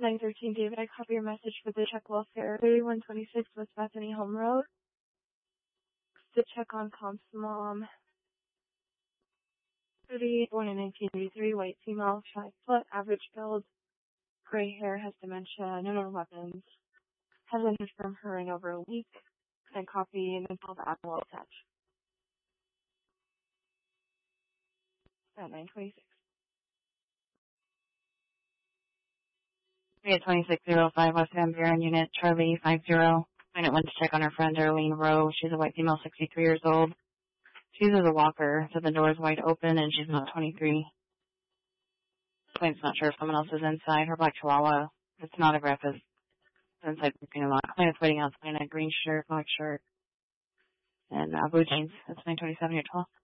913 David, I copy your message for the check welfare. 3126 West Bethany Home Road. The check on Comp's mom. 30, born in 1983, white female, 5 foot, average build, gray hair, has dementia, no known weapons. Has been confirmed her in over a week. And copy and info the animal attached. At 926. We had 2605 West Van Buren, Unit Charlie 50. Client went to check on her friend Darlene Rowe. She's a white female, 63 years old. She uses a walker, so the door is wide open, and she's not 23. Client's not sure if someone else is inside. Her black chihuahua, it's not aggressive, is inside the parking lot. Client's waiting outside in a green shirt, black shirt, and blue jeans. It's 927 or 12.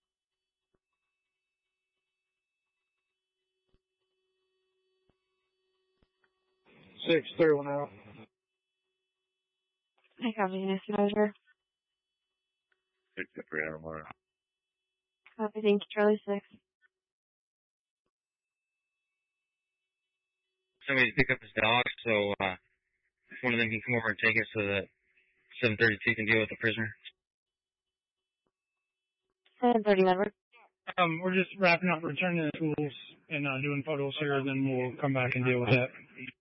631 I copy, Unit Supervisor. 631. Copy, thank you, Charlie 6. Somebody to pick up his dog, so if one of them can come over and take it so that 732 can deal with the prisoner. 730 Edward. We're just wrapping up returning the tools and doing photos here, then we'll come back and deal with that.